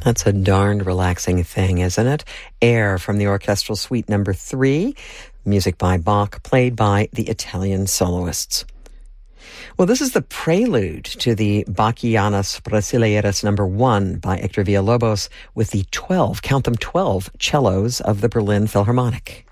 That's a darned relaxing thing, isn't it? Air from the Orchestral Suite Number 3, music by Bach, played by the Italian soloists. Well, this is the prelude to the Bachianas Brasileiras Number 1 by Hector Villalobos with the 12 cellos of the Berlin Philharmonic.